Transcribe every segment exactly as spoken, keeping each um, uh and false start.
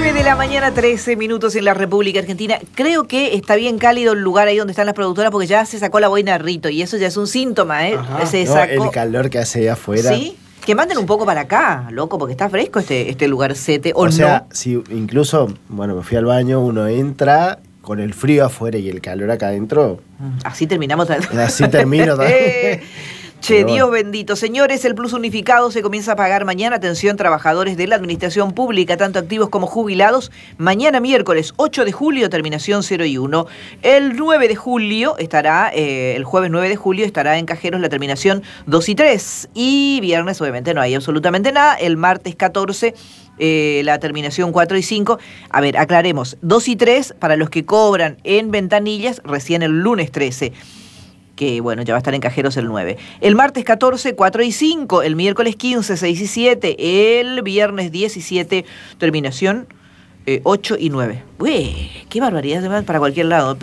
nueve de la mañana, trece minutos en la República Argentina. Creo que está bien cálido el lugar ahí donde están las productoras porque ya se sacó la boina Rito y eso ya es un síntoma, ¿eh? Ajá. Se No, sacó... el calor que hace ahí afuera. Sí, que manden un poco para acá, loco, porque está fresco este, este lugarcete, ¿o, O no? sea, si incluso, bueno, me fui al baño, uno entra con el frío afuera y el calor acá adentro. Así terminamos. Así termino también. Che, Pero Dios bueno. bendito. Señores, el plus unificado se comienza a pagar mañana. Atención, trabajadores de la administración pública, tanto activos como jubilados. Mañana miércoles ocho de julio, terminación cero y uno. El nueve de julio estará, eh, el jueves nueve de julio estará en Cajeros la terminación dos y tres. Y viernes, obviamente, no hay absolutamente nada. El martes catorce... Eh, la terminación cuatro y cinco. A ver, aclaremos, dos y tres para los que cobran en ventanillas recién el lunes trece, que bueno, ya va a estar en Cajeros el nueve. El martes catorce, cuatro y cinco, el miércoles quince, seis y siete, el viernes diecisiete, terminación eh, ocho y nueve. Uy, qué barbaridad, se va para cualquier lado.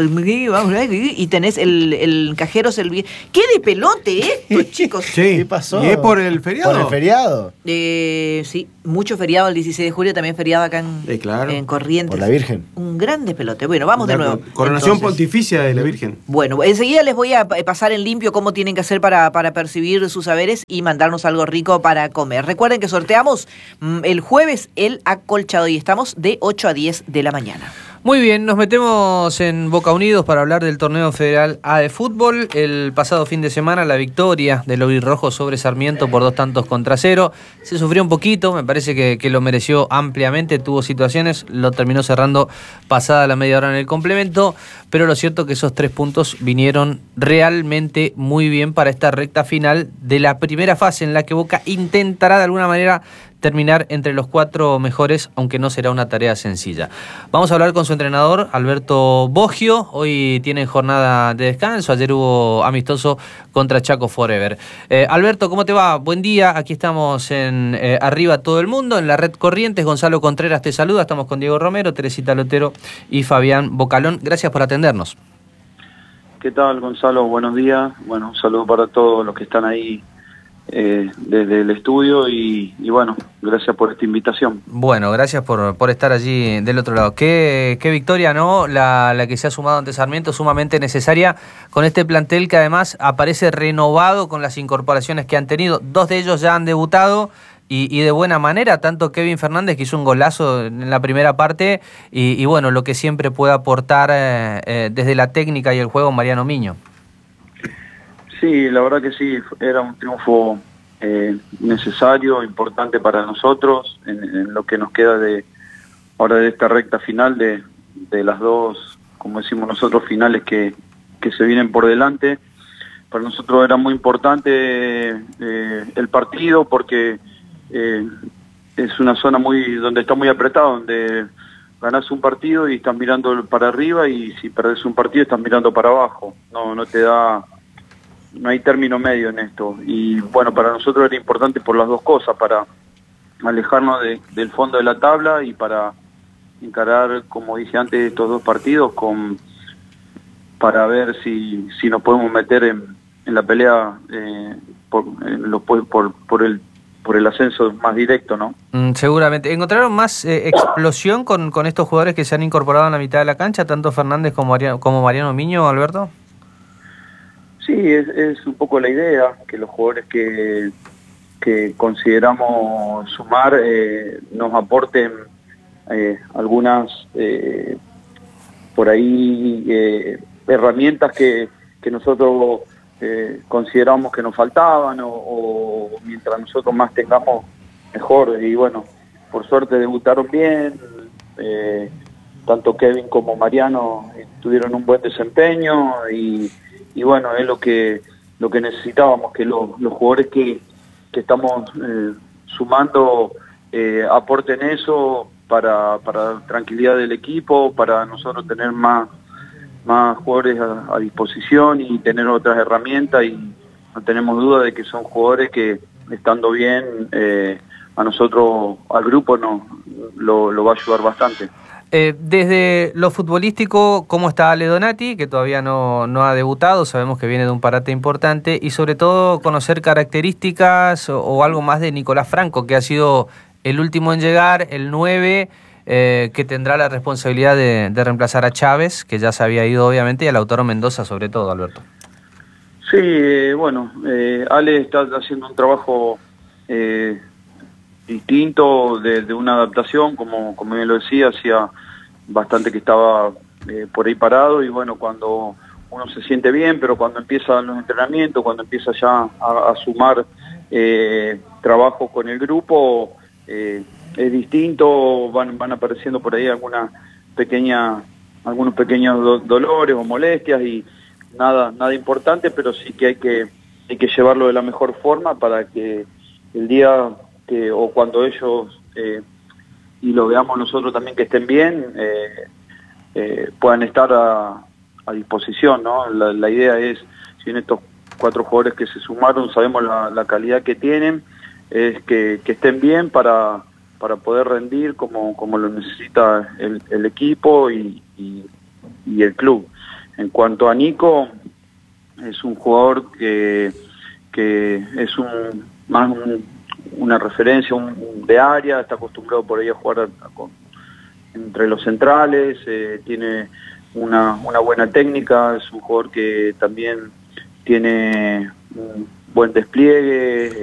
Y tenés el, el Cajeros el viernes. ¡Qué de pelote esto, chicos! Sí. ¿Qué pasó? ¿Y es por el feriado? ¿Por el feriado? Eh, sí, mucho feriado el dieciséis de julio, también feriado acá en, Sí, claro. en Corrientes. Por la Virgen. Un gran despelote. Bueno, vamos de La nuevo. Coronación Entonces, pontificia de la Virgen. bueno, enseguida les voy a pasar en limpio cómo tienen que hacer para, para percibir sus saberes y mandarnos algo rico para comer. Recuerden que sorteamos mm, el jueves el acolchado y estamos de ocho a diez de la mañana. Muy bien, nos metemos en Boca Unidos para hablar del torneo federal A de fútbol. El pasado fin de semana la victoria del Aurirrojo sobre Sarmiento por dos tantos contra cero. Se sufrió un poquito, me parece que, que lo mereció ampliamente, tuvo situaciones, lo terminó cerrando pasada la media hora en el complemento, pero lo cierto es que esos tres puntos vinieron realmente muy bien para esta recta final de la primera fase en la que Boca intentará de alguna manera terminar entre los cuatro mejores, aunque no será una tarea sencilla. Vamos a hablar con su entrenador, Alberto Boggio. Hoy tienen jornada de descanso, ayer hubo amistoso contra Chaco Forever. Eh, Alberto, ¿cómo te va? Buen día, aquí estamos en eh, Arriba Todo el Mundo, en la red Corrientes. Gonzalo Contreras te saluda, estamos con Diego Romero, Teresita Lotero y Fabián Bocalón. Gracias por atendernos. ¿Qué tal, Gonzalo? Buenos días. Bueno, un saludo para todos los que están ahí Eh, desde el estudio y, y bueno, gracias por esta invitación. Bueno, gracias por, por estar allí del otro lado. Qué, qué victoria, ¿no? La, la que se ha sumado ante Sarmiento, sumamente necesaria con este plantel que además aparece renovado con las incorporaciones que han tenido. Dos de ellos ya han debutado y, y de buena manera, tanto Kevin Fernández, que hizo un golazo en la primera parte, y, y bueno, lo que siempre puede aportar eh, eh, desde la técnica y el juego Mariano Miño. Sí, la verdad que sí, era un triunfo eh, necesario, importante para nosotros, en, en lo que nos queda de ahora de esta recta final de, de las dos, como decimos nosotros, finales que, que se vienen por delante. Para nosotros era muy importante eh, el partido porque eh, es una zona muy donde está muy apretado, donde ganás un partido y estás mirando para arriba y si perdés un partido estás mirando para abajo. No, no te da... No hay término medio en esto y bueno, para nosotros era importante por las dos cosas, para alejarnos de, del fondo de la tabla y para encarar, como dije antes, estos dos partidos con para ver si, si nos podemos meter en, en la pelea eh, por, en lo, por, por, el, por el ascenso más directo, ¿no? Mm, seguramente. ¿Encontraron más eh, explosión con, con estos jugadores que se han incorporado en la mitad de la cancha, tanto Fernández como Mariano, como Mariano Miño, Alberto? Sí, es, es un poco la idea, que los jugadores que, que consideramos sumar eh, nos aporten eh, algunas, eh, por ahí, eh, herramientas que, que nosotros eh, consideramos que nos faltaban o, o mientras nosotros más tengamos, mejor. Y bueno, por suerte debutaron bien, eh, tanto Kevin como Mariano tuvieron un buen desempeño y y bueno, es lo que lo que necesitábamos, que los, los jugadores que, que estamos eh, sumando eh, aporten eso para, para tranquilidad del equipo, para nosotros tener más, más jugadores a, a disposición y tener otras herramientas y no tenemos duda de que son jugadores que estando bien eh, a nosotros, al grupo, nos lo, lo va a ayudar bastante. Eh, desde lo futbolístico, ¿cómo está Ale Donati? Que todavía no, no ha debutado, sabemos que viene de un parate importante, y sobre todo conocer características o, o algo más de Nicolás Franco, que ha sido el último en llegar, el nueve, eh, que tendrá la responsabilidad de, de reemplazar a Chávez, que ya se había ido obviamente, y a Lautaro Mendoza sobre todo, Alberto. Sí, eh, bueno, eh, Ale está haciendo un trabajo eh, distinto de, de una adaptación, como, como bien lo decía, hacía bastante que estaba eh, por ahí parado, y bueno, cuando uno se siente bien, pero cuando empiezan los entrenamientos, cuando empieza ya a, a sumar eh, trabajo con el grupo, eh, es distinto, van, van apareciendo por ahí algunas pequeñas, algunos pequeños do, dolores o molestias, y nada, nada importante, pero sí que hay que, hay que llevarlo de la mejor forma para que el día que, o cuando ellos, eh, y lo veamos nosotros también, que estén bien, eh, eh, puedan estar a, a disposición, ¿no? La, la idea es, si en estos cuatro jugadores que se sumaron, sabemos la, la calidad que tienen, es que, que estén bien para, para poder rendir como, como lo necesita el, el equipo y, y, y el club. En cuanto a Nico, es un jugador que, que es un más un, una referencia un, de área, está acostumbrado por ahí a jugar a, a, con, entre los centrales, eh, tiene una, una buena técnica, es un jugador que también tiene un buen despliegue.